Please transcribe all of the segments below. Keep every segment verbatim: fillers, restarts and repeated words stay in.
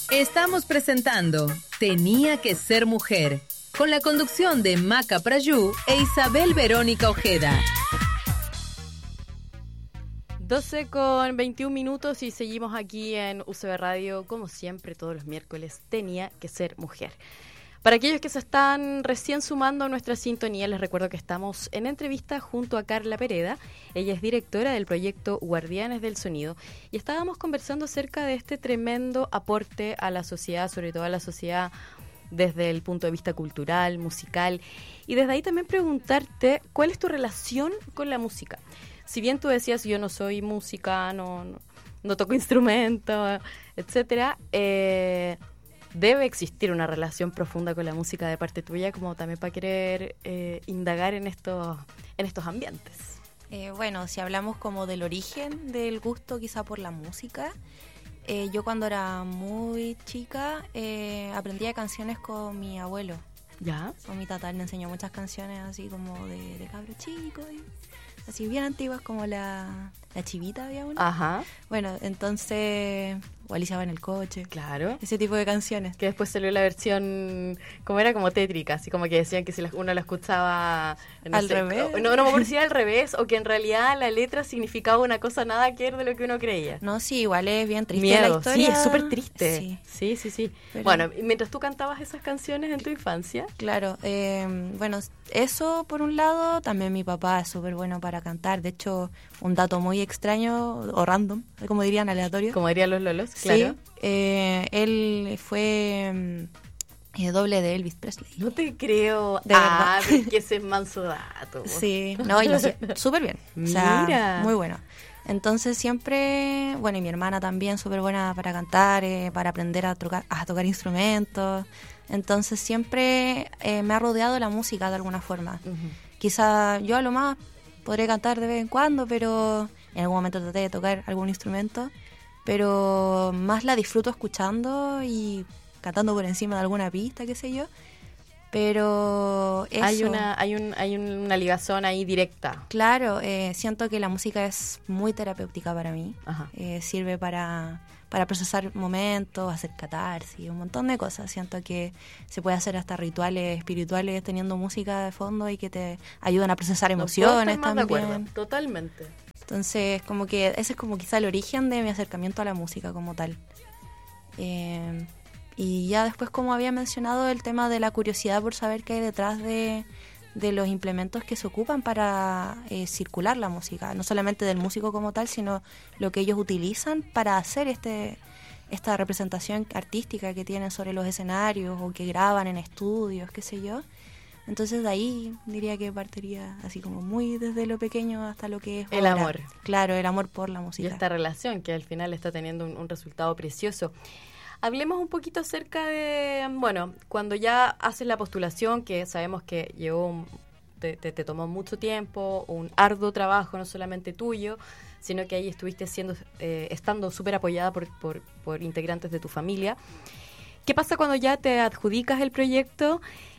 Estamos presentando Tenía que ser mujer, con la conducción de Maca Prayú e Isabel Verónica Ojeda. doce con veintiún minutos y seguimos aquí en U C B Radio, como siempre, todos los miércoles, Tenía que ser mujer. Para aquellos que se están recién sumando a nuestra sintonía, les recuerdo que estamos en entrevista junto a Carla Pereda. Ella es directora del proyecto Guardianes del Sonido y estábamos conversando acerca de este tremendo aporte a la sociedad, sobre todo a la sociedad desde el punto de vista cultural, musical, y desde ahí también preguntarte cuál es tu relación con la música. Si bien tú decías, yo no soy música, no, no, no toco instrumentos, etcétera, eh, debe existir una relación profunda con la música de parte tuya, como también para querer eh, indagar en estos, en estos ambientes. Eh, bueno, si hablamos como del origen del gusto quizá por la música, eh, yo cuando era muy chica eh, aprendía canciones con mi abuelo. ¿Ya? Con mi tata, él me enseñó muchas canciones así como de, de cabro chico, y así bien antiguas como la, la Chivita, había una. Ajá. Bueno, entonces, o Alicia va en el coche. Claro. Ese tipo de canciones. Que después salió la versión, como era, como tétrica, así como que decían que si uno la escuchaba... No al sé, revés. O, no, no me acuerdo si era al revés, o que en realidad la letra significaba una cosa nada que ver de lo que uno creía. No, sí, igual es bien triste Miedo, la historia. sí, es súper triste. Sí, sí, sí. sí. Pero, bueno, y mientras tú cantabas esas canciones en tu infancia... Claro, eh, bueno, eso por un lado, también mi papá es súper bueno para cantar. De hecho, un dato muy extraño o random, como dirían, aleatorio. Como dirían los lolos, claro. Sí, eh, él fue eh, doble de Elvis Presley. No te creo. De ah, verdad. pero que ese es manso dato. Sí, no, y lo hacía súper bien. O sea, Mira. muy bueno. Entonces siempre, bueno, y mi hermana también súper buena para cantar, eh, para aprender a tocar, a tocar instrumentos. Entonces siempre eh, me ha rodeado la música de alguna forma. Uh-huh. Quizá yo a lo más podré cantar de vez en cuando, pero en algún momento traté de tocar algún instrumento, pero más la disfruto escuchando y cantando por encima de alguna pista, qué sé yo. Pero eso, hay una hay un hay una ligazón ahí directa. Claro, eh, siento que la música es muy terapéutica para mí. Ajá. Eh, sirve para, para procesar momentos, hacer catarsis, un montón de cosas. Siento que se puede hacer hasta rituales espirituales teniendo música de fondo y que te ayudan a procesar emociones no puedo estar más también. De acuerdo, totalmente. Entonces, como que ese es como quizá el origen de mi acercamiento a la música como tal. Eh, y ya después, como había mencionado, el tema de la curiosidad por saber qué hay detrás de, de los implementos que se ocupan para eh, circular la música, no solamente del músico como tal, sino lo que ellos utilizan para hacer este esta representación artística que tienen sobre los escenarios o que graban en estudios, qué sé yo. Entonces de ahí diría que partiría así como muy desde lo pequeño hasta lo que es el ahora. amor. Claro, el amor por la música. Y esta relación que al final está teniendo un, un resultado precioso. Hablemos un poquito acerca de, bueno, cuando ya haces la postulación, que sabemos que llevó, te, te, te tomó mucho tiempo, un arduo trabajo, no solamente tuyo, sino que ahí estuviste siendo, eh, estando súper apoyada por, por, por integrantes de tu familia. ¿Qué pasa cuando ya te adjudicas el proyecto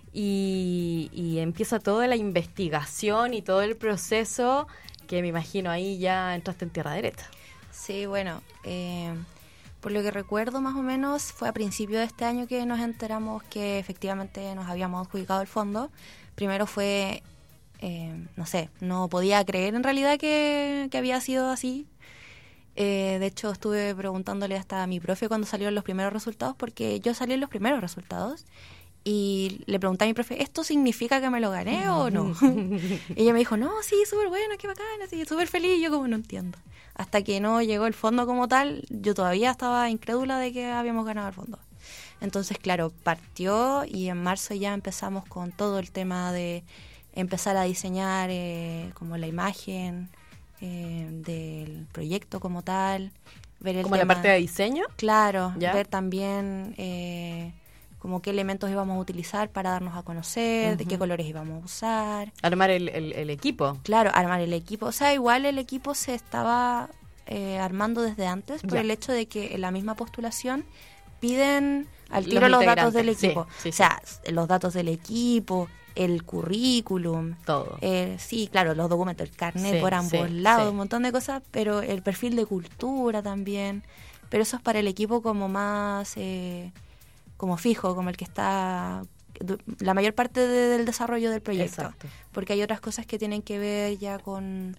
y, y empieza toda la investigación y todo el proceso, que me imagino ahí ya entraste en tierra derecha? Sí, bueno, eh... por lo que recuerdo más o menos fue a principio de este año que nos enteramos que efectivamente nos habíamos adjudicado el fondo. Primero fue, eh, no sé, no podía creer en realidad que, que había sido así. Eh, de hecho estuve preguntándole hasta a mi profe cuando salieron los primeros resultados, porque yo salí en los primeros resultados y le pregunté a mi profe, ¿esto significa que me lo gané o no? Y ella me dijo, no, sí, súper bueno, qué bacán, así, súper feliz. Yo como no entiendo. Hasta que no llegó el fondo como tal, yo todavía estaba incrédula de que habíamos ganado el fondo. Entonces, claro, partió y en marzo ya empezamos con todo el tema de empezar a diseñar eh, como la imagen eh, del proyecto como tal. Ver el ¿Como tema, la parte de diseño? Claro, ¿Ya? Ver también eh, como qué elementos íbamos a utilizar para darnos a conocer, uh-huh. de qué colores íbamos a usar. Armar el, el, el equipo. Claro, armar el equipo. O sea, igual el equipo se estaba eh, armando desde antes por ya. el hecho de que en la misma postulación piden al tiro los, los datos del equipo. Sí, sí, o sea, sí. los datos del equipo, el currículum. Todo. Eh, sí, claro, los documentos, el carnet sí, por ambos sí, lados, sí. un montón de cosas, pero el perfil de cultura también. pero eso es para el equipo como más eh, como fijo, como el que está la mayor parte de, del desarrollo del proyecto. Exacto. Porque hay otras cosas que tienen que ver ya con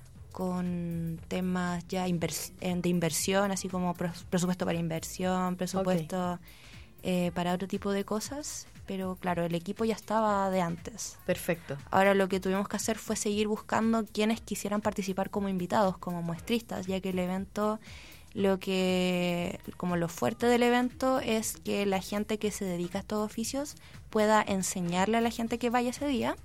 con temas ya invers- de inversión, así como presupuesto para inversión, presupuesto okay. eh, para otro tipo de cosas, pero claro, el equipo ya estaba de antes. Perfecto. Ahora lo que tuvimos que hacer fue seguir buscando quienes quisieran participar como invitados, como muestristas, ya que el evento, lo que como lo fuerte del evento es que la gente que se dedica a estos oficios pueda enseñarle a la gente que vaya ese día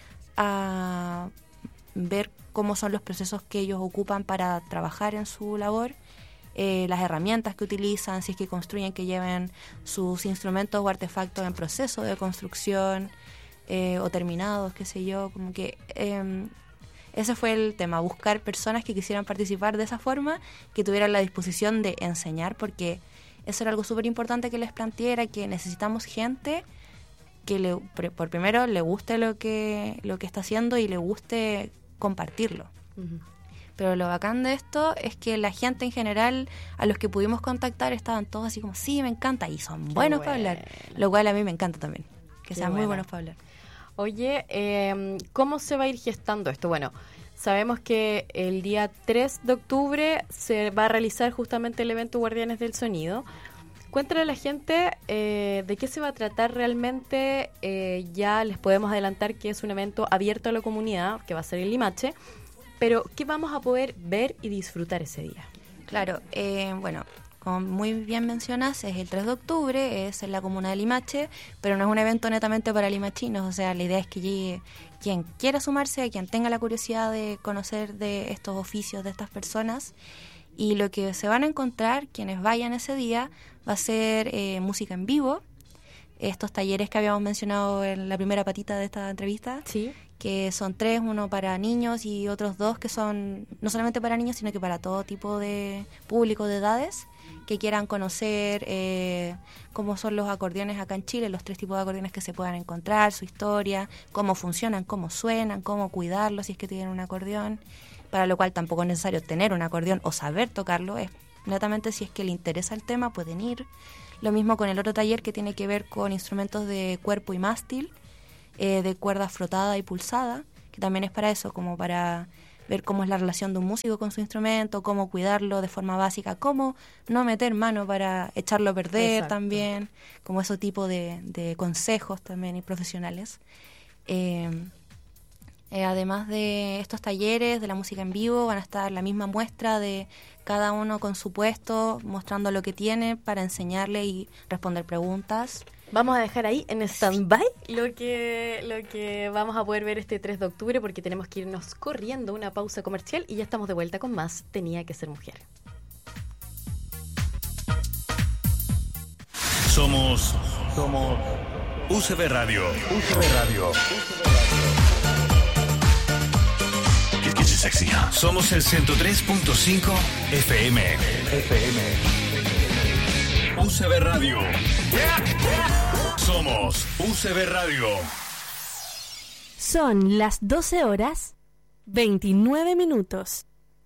a ver cómo son los procesos que ellos ocupan para trabajar en su labor, eh, las herramientas que utilizan, si es que construyen, que lleven sus instrumentos o artefactos en proceso de construcción eh, o terminados, qué sé yo, como que eh, ese fue el tema, buscar personas que quisieran participar de esa forma, que tuvieran la disposición de enseñar, porque eso era algo súper importante que les planteé, era que necesitamos gente que le, por primero le guste lo que lo que está haciendo y le guste compartirlo. Uh-huh. Pero lo bacán de esto es que la gente en general, a los que pudimos contactar, estaban todos así como, sí, me encanta, y son buenos para hablar, lo cual a mí me encanta también, que Qué sean buena. muy buenos para hablar. Oye, eh, ¿cómo se va a ir gestando esto? Bueno, sabemos que el día tres de octubre se va a realizar justamente el evento Guardianes del Sonido. Cuéntale a la gente eh, de qué se va a tratar realmente. Eh, ya les podemos adelantar que es un evento abierto a la comunidad, que va a ser en Limache, pero ¿qué vamos a poder ver y disfrutar ese día? Claro, eh, bueno, como muy bien mencionas, es el tres de octubre, es en la comuna de Limache, pero no es un evento netamente para limachinos, o sea, la idea es que llegue quien quiera sumarse, quien tenga la curiosidad de conocer de estos oficios de estas personas. Y lo que se van a encontrar quienes vayan ese día va a ser eh, música en vivo, estos talleres que habíamos mencionado en la primera patita de esta entrevista, sí, que son tres, uno para niños y otros dos que son no solamente para niños, sino que para todo tipo de público de edades que quieran conocer eh, cómo son los acordeones acá en Chile, los tres tipos de acordeones que se puedan encontrar, su historia, cómo funcionan, cómo suenan, cómo cuidarlos si es que tienen un acordeón, para lo cual tampoco es necesario tener un acordeón o saber tocarlo, es netamente si es que le interesa el tema pueden ir. Lo mismo con el otro taller que tiene que ver con instrumentos de cuerpo y mástil, eh, de cuerda frotada y pulsada, que también es para eso, como para ver cómo es la relación de un músico con su instrumento, cómo cuidarlo de forma básica, cómo no meter mano para echarlo a perder. Exacto. También, como ese tipo de, de consejos también y profesionales. Eh, Eh, además de estos talleres, de la música en vivo, van a estar la misma muestra de cada uno con su puesto, mostrando lo que tiene para enseñarle y responder preguntas. Vamos a dejar ahí en stand-by lo que, lo que vamos a poder ver este tres de octubre, porque tenemos que irnos corriendo una pausa comercial y ya estamos de vuelta con más Tenía que ser mujer. Somos, somos U C B Radio. U C B Radio. Sexy. Somos el ciento tres punto cinco F M. F M. U C B Radio. Somos U C B Radio. Son las doce horas veintinueve minutos.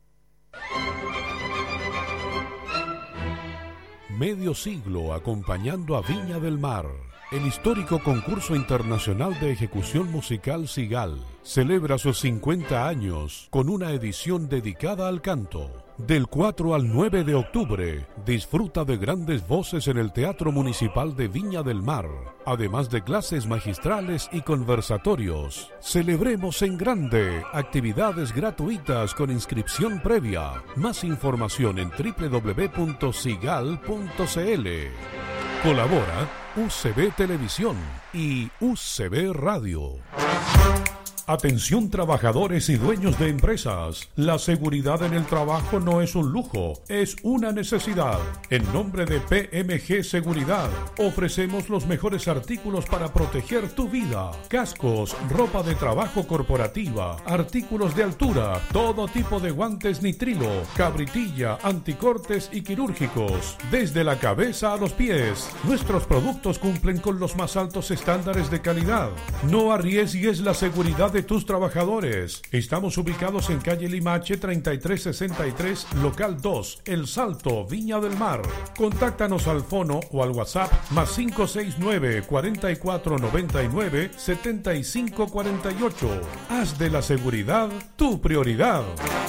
Medio siglo acompañando a Viña del Mar. El histórico concurso internacional de ejecución musical Sigal celebra sus cincuenta años con una edición dedicada al canto. Del cuatro al nueve de octubre, disfruta de grandes voces en el Teatro Municipal de Viña del Mar, además de clases magistrales y conversatorios. Celebremos en grande, actividades gratuitas con inscripción previa. Más información en doble u doble u doble u punto sigal punto c l. Colabora U C B Televisión y U C B Radio. Atención trabajadores y dueños de empresas. La seguridad en el trabajo no es un lujo, es una necesidad. En nombre de P M G Seguridad, ofrecemos los mejores artículos para proteger tu vida. Cascos, ropa de trabajo corporativa, artículos de altura, todo tipo de guantes nitrilo, cabritilla, anticortes y quirúrgicos. Desde la cabeza a los pies, nuestros productos cumplen con los más altos estándares de calidad. No arriesgues la seguridad de tus trabajadores. Estamos ubicados en calle Limache treinta y tres sesenta y tres, local dos, El Salto, Viña del Mar. Contáctanos al fono o al WhatsApp más cinco seis nueve, cuatro cuatro nueve nueve, siete cinco cuatro ocho. Haz de la seguridad tu prioridad.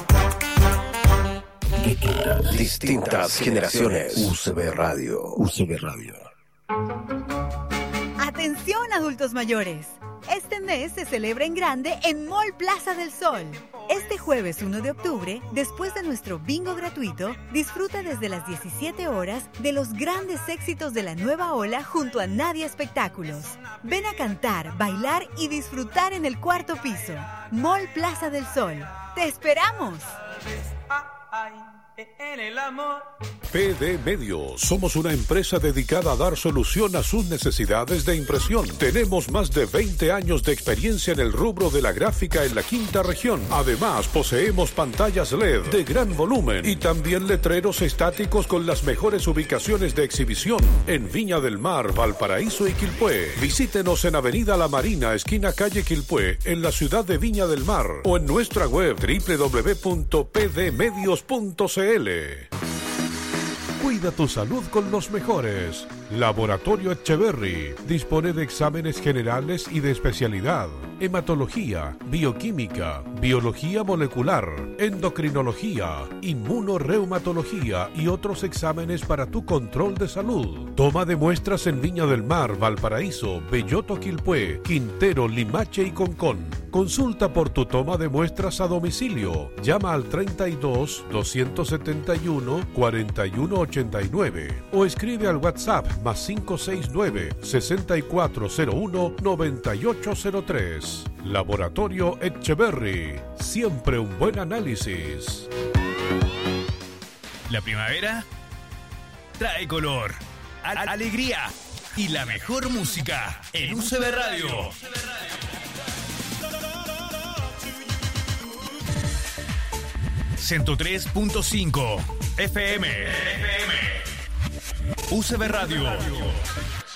Distintas, distintas generaciones. U C B Radio. U C B Radio. Atención, adultos mayores. Este mes se celebra en grande en Mall Plaza del Sol. Este jueves uno de octubre, después de nuestro bingo gratuito, disfruta desde las diecisiete horas de los grandes éxitos de la nueva ola junto a Nadia Espectáculos. Ven a cantar, bailar y disfrutar en el cuarto piso. Mall Plaza del Sol. ¡Te esperamos! En el amor. P D Medios. Somos una empresa dedicada a dar solución a sus necesidades de impresión. Tenemos más de veinte años de experiencia en el rubro de la gráfica en la quinta región. Además, poseemos pantallas L E D de gran volumen y también letreros estáticos con las mejores ubicaciones de exhibición en Viña del Mar, Valparaíso y Quilpué. Visítenos en Avenida La Marina, esquina calle Quilpué, en la ciudad de Viña del Mar, o en nuestra web doble u doble u doble u punto p d medios punto c l. Cuida tu salud con los mejores. Laboratorio Etcheverry dispone de exámenes generales y de especialidad: hematología, bioquímica, biología molecular, endocrinología, inmunorreumatología y otros exámenes para tu control de salud. Toma de muestras en Viña del Mar, Valparaíso, Belloto, Quilpué, Quintero, Limache y Concón. Consulta por tu toma de muestras a domicilio. Llama al treinta y dos, doscientos setenta y uno, cuarenta y uno ochenta y nueve o escribe al WhatsApp más cinco seis nueve, sesenta y cuatro cero uno, noventa y ocho cero tres. Laboratorio Etcheverry. Siempre un buen análisis. La primavera trae color, a- alegría y la mejor música en U C B Radio. ciento tres punto cinco F M. U C B Radio.